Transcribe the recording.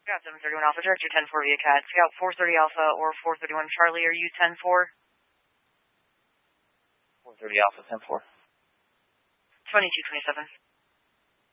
Scout 731 Alpha, Director 10-4 via CAD. Scout 430 Alpha or 431 Charlie, are you 10-4? 430 Alpha, 10-4. 2227.